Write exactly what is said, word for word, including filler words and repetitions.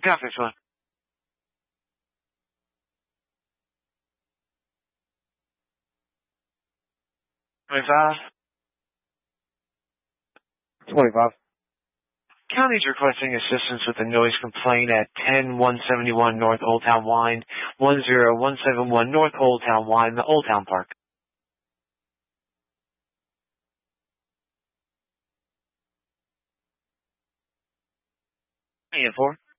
Got this one. twenty-five. twenty-five. County's requesting assistance with a noise complaint at ten one seventy-one North Old Town Line, one zero one seven one North Old Town Line, the Old Town Park. eight four.